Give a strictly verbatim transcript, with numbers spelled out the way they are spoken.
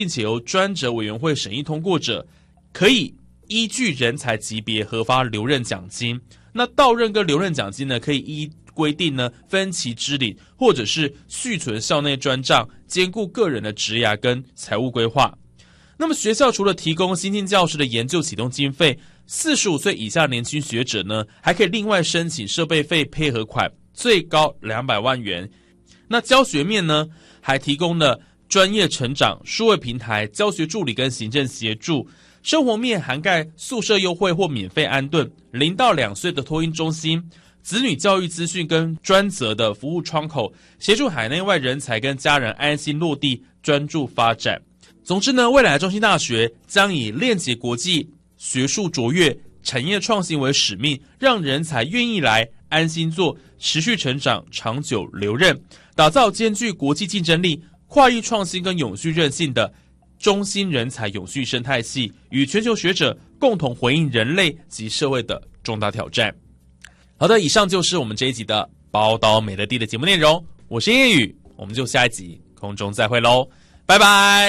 并且由专责委员会审议通过者，可以依据人才级别核发留任奖金。那到任跟留任奖金呢，可以依规定呢分期支领，或者是续存校内专账，兼顾个人的职涯跟财务规划。那么学校除了提供新进教师的研究启动经费，四十五岁以下年轻学者呢，还可以另外申请设备费配合款，最高两百万元。那教学面呢，还提供了专业成长、数位平台、教学助理跟行政协助。生活面涵盖宿舍优惠或免费安顿，零到两岁的托婴中心，子女教育资讯跟专责的服务窗口，协助海内外人才跟家人安心落地，专注发展。总之呢，未来的中兴大学将以链接国际、学术卓越、产业创新为使命，让人才愿意来、安心做、持续成长、长久留任，打造兼具国际竞争力、跨域创新跟永续韧性的中兴人才永续生态系，与全球学者共同回应人类及社会的重大挑战。好的，以上就是我们这一集的宝岛美乐地的节目内容。我是叶宇，我们就下一集空中再会喽，拜拜。